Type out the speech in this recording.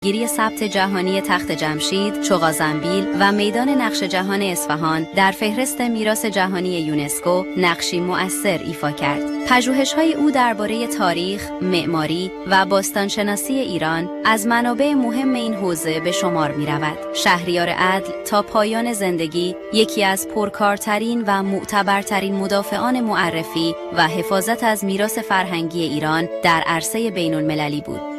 گیری ثبت جهانی تخت جمشید، چغازنبیل و میدان نقش جهان اصفهان در فهرست میراث جهانی یونسکو نقشی مؤثر ایفا کرد. پژوهش‌های او درباره تاریخ، معماری و باستانشناسی ایران از منابع مهم این حوزه به شمار می‌رود. شهریار عدل تا پایان زندگی یکی از پرکارترین و معتبرترین مدافعان معرفی و حفاظت از میراث فرهنگی ایران در عرصه بین‌المللی بود.